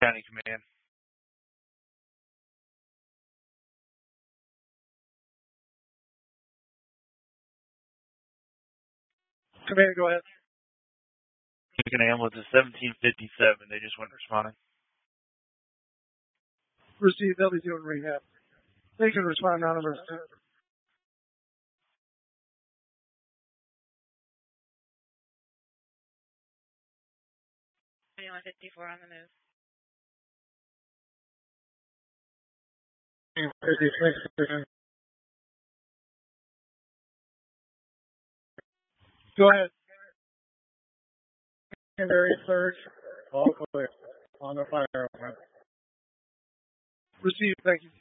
County Command. Command, go ahead. An ambulance is 1757. They just weren't responding. Received. They'll be doing rehab. They can respond on number 2154 on the move. Go ahead. Secondary surge. All clear. On the fire. Received. Thank you.